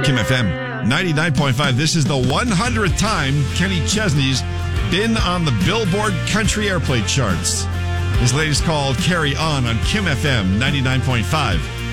Kim FM 99.5. This is the 100th time Kenny Chesney's been on the Billboard Country Airplay charts. His latest called Carry On Kim FM 99.5.